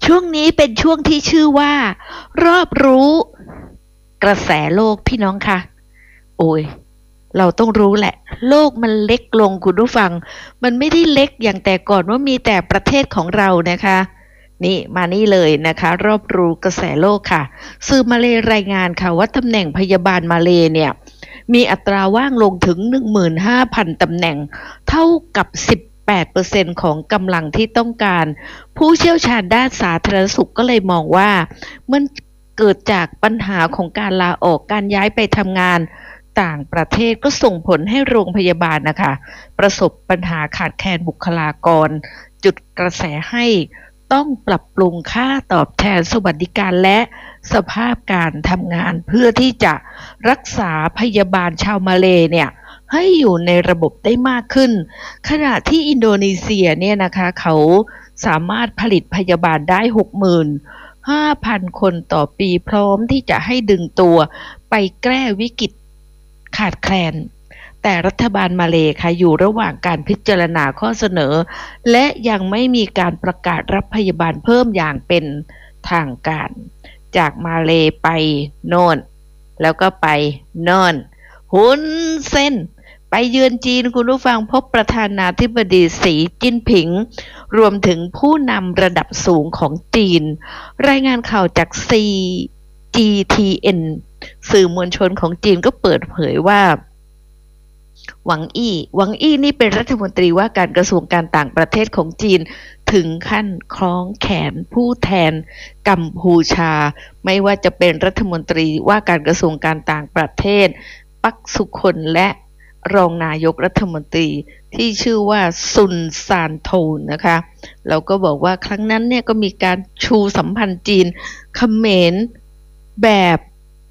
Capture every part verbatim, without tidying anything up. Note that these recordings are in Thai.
ช่วงนี้เป็นช่วงที่ชื่อว่ารอบรู้กระแสโลกพี่น้องค่ะโอ้ยเราต้องรู้แหละโลกมันเล็กลงคุณผู้ฟังมันไม่ได้เล็กอย่างแต่ก่อนว่ามีแต่ประเทศของเรานะคะนี่มานี่เลยนะคะรอบรู้กระแสโลกค่ะสื่อมาเลรายงานค่ะว่าตำแหน่งพยาบาลมาเลเนี่ยมีอัตราว่างลงถึง หนึ่งหมื่นห้าพัน ตำแหน่งเท่ากับสิบแปดเปอร์เซ็นต์ของกำลังที่ต้องการผู้เชี่ยวชาญด้านสาธารณสุขก็เลยมองว่ามันเกิดจากปัญหาของการลาออกการย้ายไปทำงานต่างประเทศก็ส่งผลให้โรงพยาบาลนะคะประสบปัญหาขาดแคลนบุคลากรจุดกระแสให้ต้องปรับปรุงค่าตอบแทนสวัสดิการและสภาพการทำงานเพื่อที่จะรักษาพยาบาลชาวมาเลเนี่ยให้อยู่ในระบบได้มากขึ้นขณะที่อินโดนีเซียเนี่ยนะคะเขาสามารถผลิตพยาบาลได้ หกหมื่นห้าพัน คนต่อปีพร้อมที่จะให้ดึงตัวไปแก้วิกฤตขาดแคลนแต่รัฐบาลมาเลค่ะอยู่ระหว่างการพิจารณาข้อเสนอและยังไม่มีการประกาศรับพยาบาลเพิ่มอย่างเป็นทางการจากมาเลไปโน่นแล้วก็ไปโน่นฮุนเซนไปเยือนจีนคุณผู้ฟังพบประธานาธิบดีสีจิ้นผิงรวมถึงผู้นำระดับสูงของจีนรายงานข่าวจาก ซี จี ที เอ็น สื่อมวลชนของจีนก็เปิดเผยว่าหวังอี้หวังอี้นี่เป็นรัฐมนตรีว่าการกระทรวงการต่างประเทศของจีนถึงขั้นคล้องแขนผู้แทนกัมพูชาไม่ว่าจะเป็นรัฐมนตรีว่าการกระทรวงการต่างประเทศปักสุคนและรองนายกรัฐมนตรีที่ชื่อว่าซุนซานโทนนะคะเราก็บอกว่าครั้งนั้นเนี่ยก็มีการชูสัมพันธ์จีนเขมรแบบ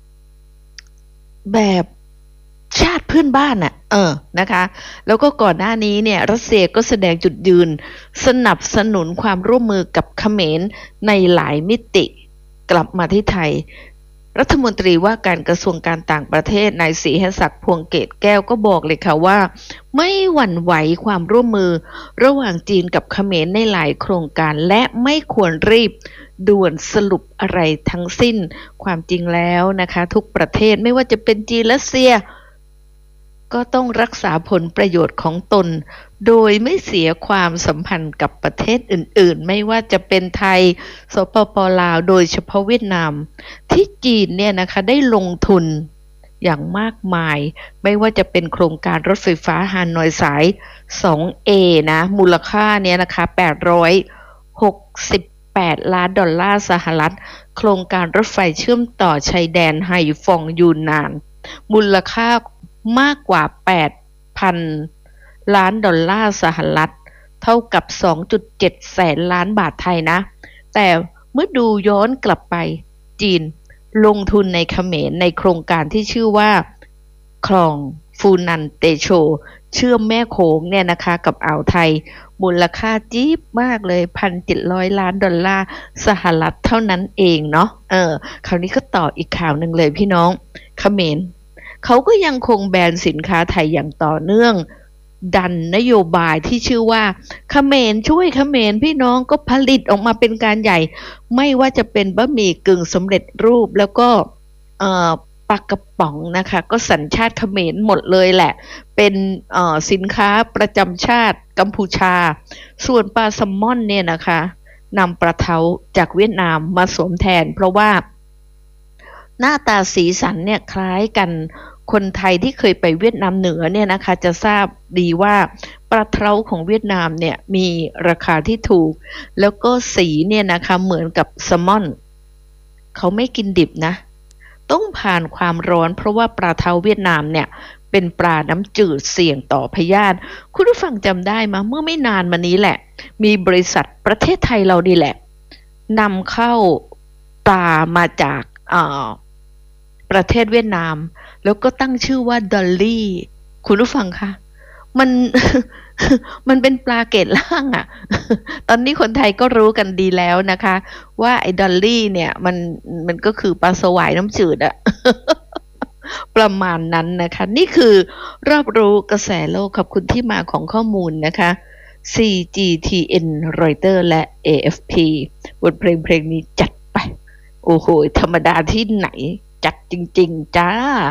แบบชาติเพื่อนบ้านน่ะเออนะคะแล้วก็ก่อนหน้านี้เนี่ยรัสเซียก็แสดงจุดยืนสนับสนุนความร่วมมือกับเขมรในหลายมิติกลับมาที่ไทยรัฐมนตรีว่าการกระทรวงการต่างประเทศนายศรีหศักดิ์พวงเกตแก้วก็บอกเลยค่ะว่าไม่หวั่นไหวความร่วมมือระหว่างจีนกับเขมรในหลายโครงการและไม่ควรรีบด่วนสรุปอะไรทั้งสิ้นความจริงแล้วนะคะทุกประเทศไม่ว่าจะเป็นจีนรัสเซียก็ต้องรักษาผลประโยชน์ของตนโดยไม่เสียความสัมพันธ์กับประเทศอื่นๆไม่ว่าจะเป็นไทยสปป.ลาวโดยเฉพาะเวียดนามที่จีนเนี่ยนะคะได้ลงทุนอย่างมากมายไม่ว่าจะเป็นโครงการรถไฟฟ้าฮานอยสาย สองเอ นะมูลค่าเนี่ยนะคะแปดร้อยหกสิบแปดล้านดอลลาร์สหรัฐโครงการรถไฟเชื่อมต่อชายแดนไฮฟองยูนนานมูลค่ามากกว่า แปดพัน ล้านดอลลาร์สหรัฐเท่ากับ สองจุดเจ็ด แสนล้านบาทไทยนะแต่เมื่อดูย้อนกลับไปจีนลงทุนในเขมรในโครงการที่ชื่อว่าคลองฟูนันเตโชเชื่อมแม่โขงเนี่ยนะคะกับอ่าวไทยมูลค่าจี๊บมากเลย หนึ่งพันเจ็ดร้อย ล้านดอลลาร์สหรัฐเท่านั้นเองเนาะเออคราวนี้ก็ต่ออีกข่าวหนึ่งเลยพี่น้องเขมรเขาก็ยังคงแบนสินค้าไทยอย่างต่อเนื่องดันนโยบายที่ชื่อว่าเขมรช่วยเขมรพี่น้องก็ผลิตออกมาเป็นการใหญ่ไม่ว่าจะเป็นบะหมี่กึ่งสำเร็จรูปแล้วก็เอ่อปลากระป๋องนะคะก็สัญชาติเขมรหมดเลยแหละเป็นเอ่อสินค้าประจำชาติกัมพูชาส่วนปลาแซลมอนเนี่ยนะคะนำปลาเทาจากเวียดนามมาสวมแทนเพราะว่าหน้าตาสีสันเนี่ยคล้ายกันคนไทยที่เคยไปเวียดนามเหนือเนี่ยนะคะจะทราบดีว่าปลาเทาของเวียดนามเนี่ยมีราคาที่ถูกแล้วก็สีเนี่ยนะคะเหมือนกับแซลมอนเขาไม่กินดิบนะต้องผ่านความร้อนเพราะว่าปลาเทาเวียดนามเนี่ยเป็นปลาน้ำจืดเสี่ยงต่อพยาธิคุณผู้ฟังจำได้มาเมื่อไม่นานมานี้แหละมีบริษัทประเทศไทยเราดีแหละนำเข้าปลามาจากอ่าประเทศเวียดนามแล้วก็ตั้งชื่อว่าดอลลี่คุณผู้ฟังคะมัน มันเป็นปลาเกรดล่างอ่ะ ตอนนี้คนไทยก็รู้กันดีแล้วนะคะว่าไอ้ดอลลี่เนี่ยมันมันก็คือปลาสวายน้ำจืดอะ ประมาณนั้นนะคะนี่คือรอบรู้กระแสโลกขอบคุณที่มาของข้อมูลนะคะ ซี จี ที เอ็น Reuters และ เอ เอฟ พีบทเพลงเพลงนี้จัดไป โอ้โหธรรมดาที่ไหน จัดจริงๆจ้า